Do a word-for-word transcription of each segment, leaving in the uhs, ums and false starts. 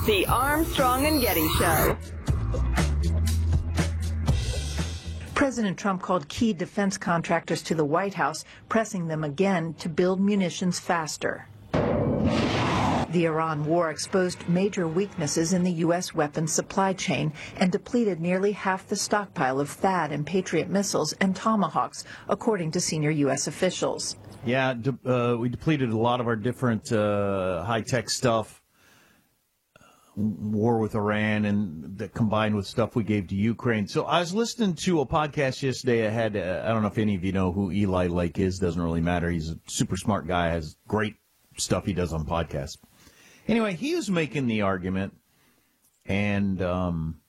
The Armstrong and Getty Show. President Trump called key defense contractors to the White House, pressing them again to build munitions faster. The Iran war exposed major weaknesses in the U S weapons supply chain and depleted nearly half the stockpile of THAAD and Patriot missiles and Tomahawks, according to senior U S officials. Yeah, de- uh, we depleted a lot of our different uh, high-tech stuff. War with Iran and that combined with stuff we gave to Ukraine. So I was listening to a podcast yesterday. I had, uh, I don't know if any of you know who Eli Lake is. Doesn't really matter. He's a super smart guy. Has great stuff he does on podcasts. Anyway, he was making the argument and um,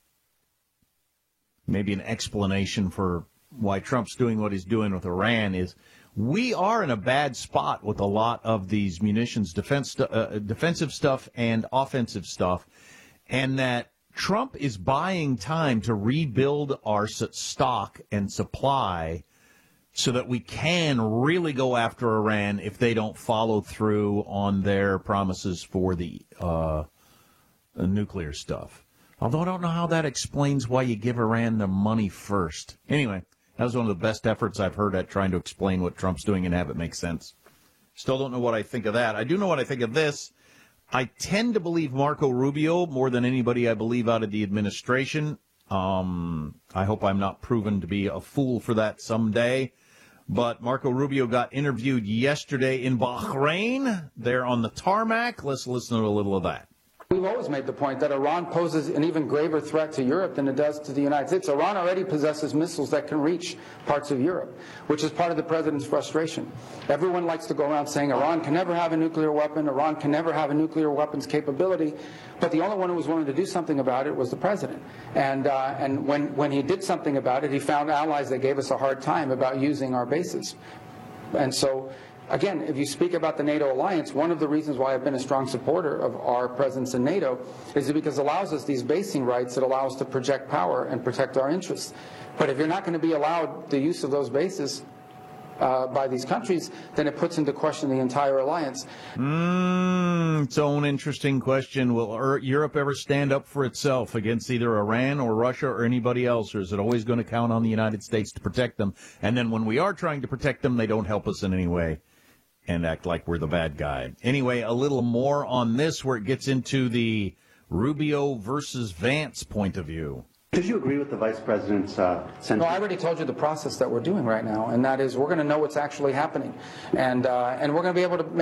maybe an explanation for why Trump's doing what he's doing with Iran is we are in a bad spot with a lot of these munitions, defense, uh, defensive stuff and offensive stuff, and that Trump is buying time to rebuild our stock and supply so that we can really go after Iran if they don't follow through on their promises for the, uh, the nuclear stuff. Although I don't know how that explains why you give Iran the money first. Anyway. That was one of the best efforts I've heard at trying to explain what Trump's doing and have it make sense. Still don't know what I think of that. I do know what I think of this. I tend to believe Marco Rubio more than anybody I believe out of the administration. Um, I hope I'm not proven to be a fool for that someday. But Marco Rubio got interviewed yesterday in Bahrain. They're on the tarmac. Let's listen to a little of that. We've always made the point that Iran poses an even graver threat to Europe than it does to the United States. Iran already possesses missiles that can reach parts of Europe, which is part of the president's frustration. Everyone likes to go around saying Iran can never have a nuclear weapon, Iran can never have a nuclear weapons capability, but the only one who was willing to do something about it was the president. And, uh, and when, when he did something about it, he found allies that gave us a hard time about using our bases. And so, again, if you speak about the NATO alliance, one of the reasons why I've been a strong supporter of our presence in NATO is because it allows us these basing rights that allow us to project power and protect our interests. But if you're not going to be allowed the use of those bases uh, by these countries, then it puts into question the entire alliance. Mm, its own interesting question. Will Europe ever stand up for itself against either Iran or Russia or anybody else, or is it always going to count on the United States to protect them? And then when we are trying to protect them, they don't help us in any way and act like we're the bad guy. Anyway, a little more on this where it gets into the Rubio versus Vance point of view. Did you agree with the vice president's uh, sentence? No, I already told you the process that we're doing right now, and that is we're going to know what's actually happening, and uh, and we're going to be able to make